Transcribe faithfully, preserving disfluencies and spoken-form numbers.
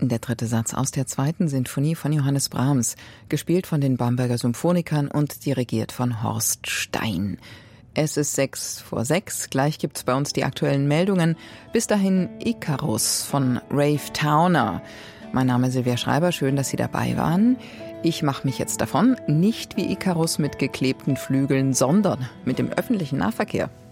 Der dritte Satz aus der zweiten Sinfonie von Johannes Brahms, gespielt von den Bamberger Symphonikern und dirigiert von Horst Stein. Es ist sechs vor sechs, gleich gibt's bei uns die aktuellen Meldungen. Bis dahin Icarus von Rave Towner. Mein Name ist Silvia Schreiber, schön, dass Sie dabei waren. Ich mache mich jetzt davon, nicht wie Icarus mit geklebten Flügeln, sondern mit dem öffentlichen Nahverkehr.